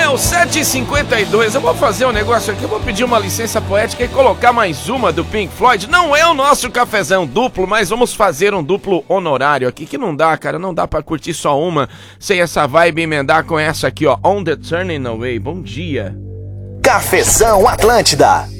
o 7h52. Eu vou fazer um negócio aqui. Eu vou pedir uma licença poética e colocar mais uma do Pink Floyd. Não é o nosso cafezão duplo, mas vamos fazer um duplo honorário aqui. Que não dá, cara. Não dá pra curtir só uma sem essa vibe emendar com essa aqui, ó. On the Turning Away. Bom dia. Cafezão Atlântida.